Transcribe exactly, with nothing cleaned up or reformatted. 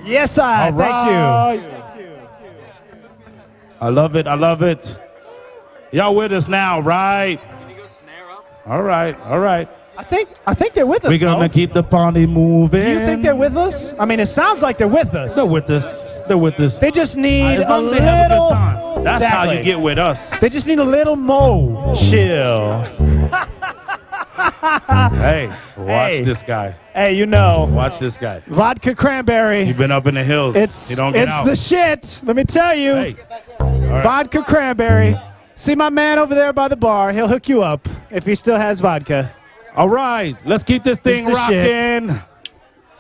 Yes, I. All Thank right. you. I love it. I love it. Y'all with us now, right? Can you go snare up? All right. All right. I think I think they're with us. We're gonna Mo. keep the party moving. Do you think they're with us? I mean, it sounds like they're with us. They're with us. They're with us. They just need As a long as little. they have a good time. That's how Exactly. you get with us. They just need a little more chill. Hey, watch Hey. this guy. Hey, you know, Watch this guy. vodka cranberry. You've been up in the hills. It's you don't get it's out. the shit. Let me tell you. Hey. All right. Vodka cranberry. See my man over there by the bar. He'll hook you up if he still has vodka. All right. Let's keep this thing the shit. rocking.